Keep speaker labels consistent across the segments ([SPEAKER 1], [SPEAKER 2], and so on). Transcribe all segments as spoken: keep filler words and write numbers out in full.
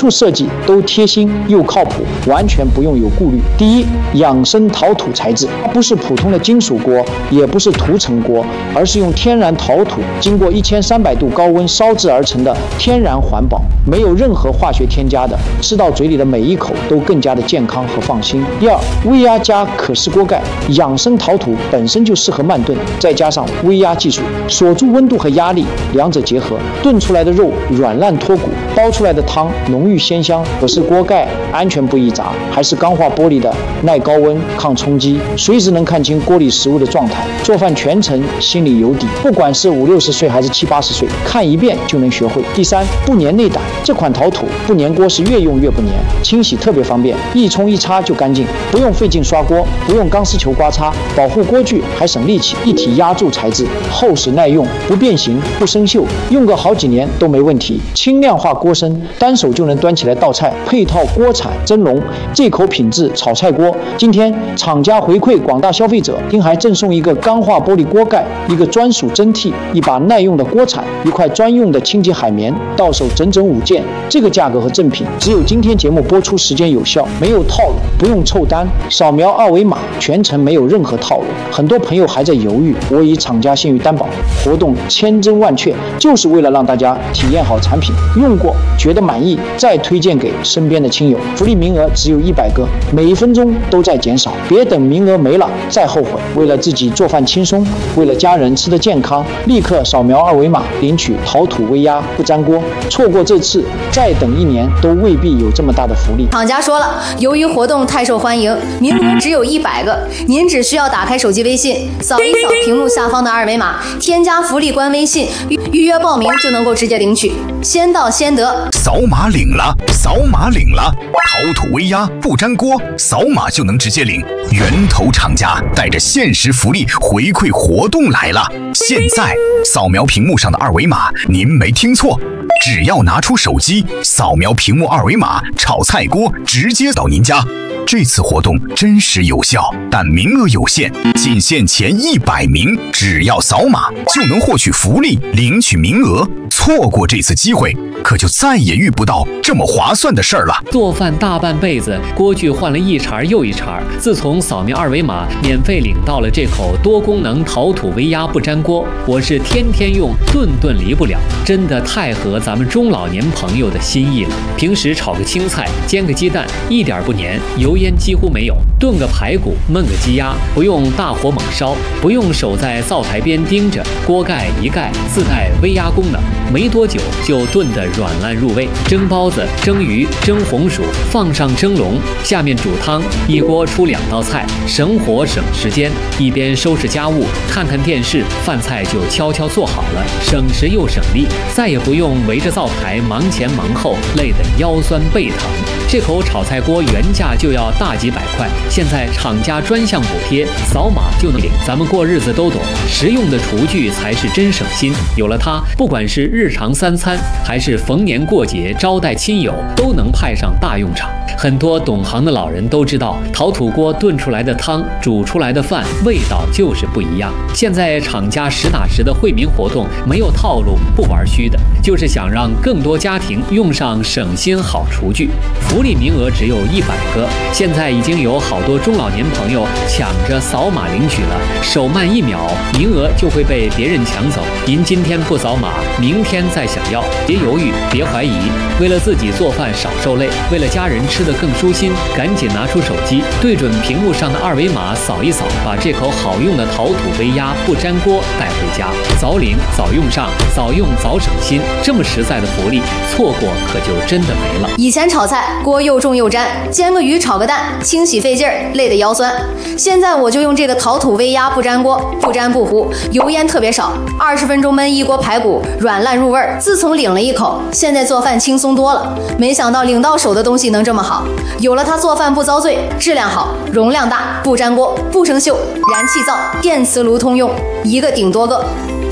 [SPEAKER 1] 处设计都贴心又靠谱，完全不用有顾虑。第一，养生陶土材质，它不是普通的金属锅，也不是涂层锅，而是用天然陶土经过一千三百度高温烧制而成的天然环保，没有任何化学添加的，吃到嘴里的每一口都更加的健康和放心。第二，微压加可视锅盖，养生陶土本身就适合慢炖，再加上微压技术，锁住温度和压力，两者结合，炖出来的肉软烂脱骨，煲出来的汤浓郁鲜香。可是锅盖安全不易砸，还是钢化玻璃的，耐高温抗冲击，随时能看清锅里食物的状态，做饭全程心里有底。不管是五六十岁还是七八十岁，看一遍就能学会。第三，不粘内胆，这款陶土不粘锅是越用越不粘，清洗特别方便，一冲一擦就干净，不用费劲刷锅，不用钢丝球刮擦，保护锅具还省力气。一体压铸材质，厚实耐用，不变形不生锈，用个好几年都没问题。轻量化锅身，单手就能端起来倒菜，配套锅铲蒸笼，这口品质炒菜锅。今天厂家回馈广大消费者，并还赠送一个钢化玻璃锅盖，一个专属蒸屉，一把耐用的锅铲，一块专用的清洁海绵，到手整整五件。这个价格和赠品只有今天节目播出时间有效，没有套路，不用凑单，扫描二维码，全程没有任何套路。很多朋友还在犹豫，我以厂家信誉担保，活动千真万确，就是为了让大家体验好产品，用过觉得满意，再推荐给身边的亲友。福利名额只有一百个，每一分钟都在减少，别等名额没了再后悔。为了自己做饭轻松，为了家人吃得健康，立刻扫描二维码领取陶土微压不粘锅。错过这次，再等一年都未必有这么大的福利。
[SPEAKER 2] 厂家说了，由于活动太受欢迎，名额只有一百个，您只需要打开手机微信，扫一扫屏幕下方的二维码，添加福利官微信，预约报名就能够直接领取，先到先得。
[SPEAKER 3] 扫码领了，扫码领了，陶土微压不粘锅，扫码就能直接领。源头厂家带着限时福利回馈活动来了，现在扫描屏幕上的二维码，您没听错，只要拿出手机扫描屏幕二维码，炒菜锅直接到您家。这次活动真实有效，但名额有限，仅限前一百名，只要扫码就能获取福利，领取名额。错过这次机会，可就再也遇不到这么划算的事儿了。
[SPEAKER 4] 做饭大半辈子，锅具换了一茬又一茬，自从扫描二维码，免费领到了这口多功能陶土微压不粘锅，我是天天用，顿顿离不了，真的太合咱们中老年朋友的心意了。平时炒个青菜，煎个鸡蛋，一点不粘，油烟几乎没有；炖个排骨，焖个鸡鸭，不用大火猛烧，不用守在灶台边盯着，锅盖一盖，自带微压功能，没多久就炖得软烂入味。蒸包子、蒸鱼、蒸红薯，放上蒸笼，下面煮汤，一锅出两道菜，省火省时间。一边收拾家务，看看电视，饭菜就悄悄做好了，省时又省力，再也不用围着灶台忙前忙后，累得腰酸背疼。这口炒菜锅原价就要大几百块，现在厂家专项补贴，扫码就能领。咱们过日子都懂，实用的厨具才是真省心。有了它，不管是日常三餐，还是逢年过节招待亲友，都能派上大用场。很多懂行的老人都知道，陶土锅炖出来的汤，煮出来的饭，味道就是不一样。现在厂家实打实的惠民活动，没有套路，不玩虚的，就是想让更多家庭用上省心好厨具。福利名额只有一百个，现在已经有好多中老年朋友抢着扫码领取了，手慢一秒，名额就会被别人抢走。您今天不扫码，明天再想要，别犹豫，别怀疑。为了自己做饭少受累，为了家人吃得更舒心，赶紧拿出手机，对准屏幕上的二维码扫一扫，把这口好用的陶土微压不粘锅带回家。早领早用上，早用早省心，这么实在的福利，错过可就真的没了。
[SPEAKER 2] 以前炒菜锅又重又粘，煎个鱼炒个蛋，清洗费劲儿，累得腰酸。现在我就用这个陶土微压不粘锅，不粘不糊，油烟特别少，二十分钟焖一锅排骨，软烂入味儿。自从领了一口，现在做饭轻松多了。没想到领到手的东西能这么好，有了它做饭不遭罪，质量好，容量大，不粘锅，不生锈，燃气灶，电磁炉通用，一个顶多个。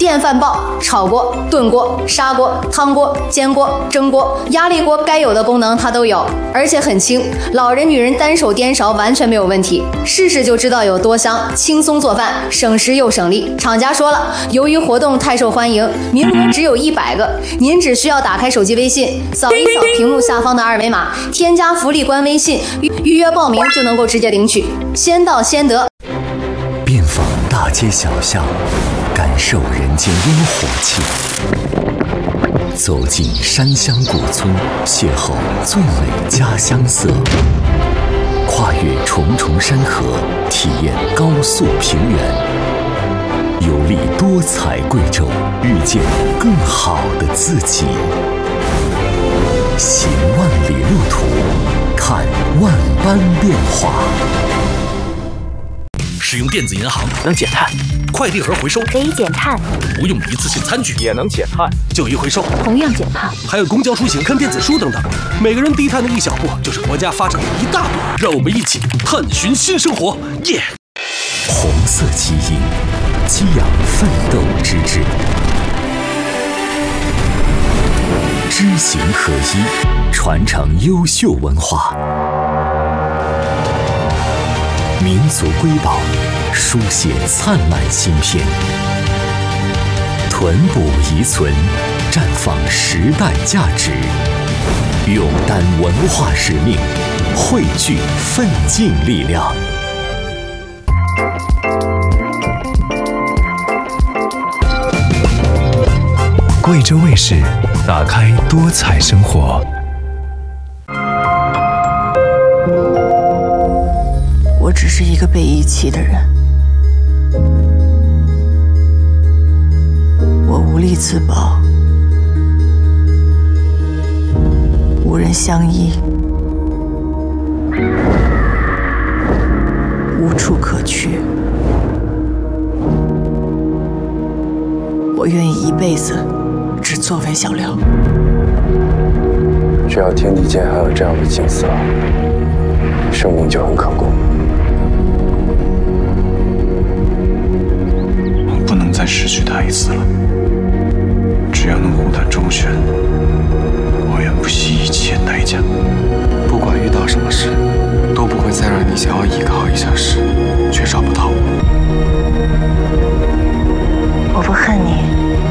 [SPEAKER 2] 电饭煲、炒锅、炖锅、砂锅、汤锅、煎锅、蒸锅、压力锅，该有的功能它都有，而且很轻，老人、女人单手颠勺完全没有问题。试试就知道有多香，轻松做饭，省时又省力。厂家说了，由于活动太受欢迎，名额只有一百个，您只需要打开手机微信，扫一扫屏幕下方的二维码，添加福利官微信，预约报名就能够直接领取，先到先得。
[SPEAKER 5] 遍访大街小巷，感受人间烟火气；走进山乡古村，邂逅最美家乡色；跨越重重山河，体验高速平原；游历多彩贵州，遇见更好的自己。行万里路途，看万般变化。
[SPEAKER 6] 使用电子银行
[SPEAKER 7] 能减碳，
[SPEAKER 6] 快递盒回收
[SPEAKER 8] 可以减碳，
[SPEAKER 6] 不用一次性餐具
[SPEAKER 7] 也能减碳，
[SPEAKER 6] 旧衣回收
[SPEAKER 8] 同样减碳，
[SPEAKER 6] 还有公交出行看电子书等等，每个人低碳的一小步，就是国家发展的一大步。让我们一起探寻新生活，耶！
[SPEAKER 5] 红色基因，激扬奋斗之志，知行合一，传承优秀文化。民族瑰宝，书写灿烂新篇；屯补遗存，绽放时代价值；勇担文化使命，汇聚奋进力量。
[SPEAKER 9] 贵州卫视，打开多彩生活。
[SPEAKER 10] 我只是一个被遗弃的人，我无力自保，无人相依，无处可去。我愿意一辈子只作为小廖。
[SPEAKER 11] 只要天地间还有这样的景色，生命就很可贵。
[SPEAKER 12] 我不能再失去他一次了。只要能护他周全，我愿不惜一切代价。
[SPEAKER 11] 不管遇到什么事，都不会再让你想要依靠一下时，却找不到我。
[SPEAKER 8] 我不恨你，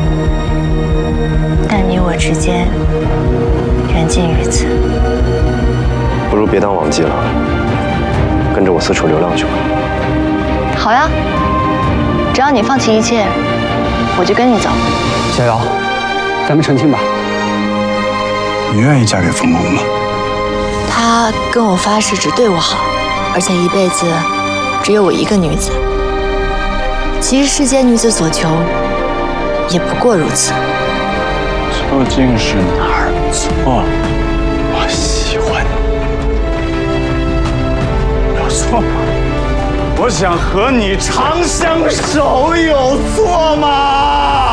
[SPEAKER 8] 但你我之间缘尽于此。
[SPEAKER 11] 不如别当忘记了，跟着我四处流浪去吧。
[SPEAKER 8] 好呀，只要你放弃一切，我就跟你走。
[SPEAKER 13] 小瑶，咱们成亲吧。
[SPEAKER 12] 你愿意嫁给冯公吗？
[SPEAKER 10] 他跟我发誓只对我好，而且一辈子只有我一个女子。其实世间女子所求，也不过如此。
[SPEAKER 12] 究竟是哪儿错了？我喜欢你，有错吗？我想和你长相守，有错吗？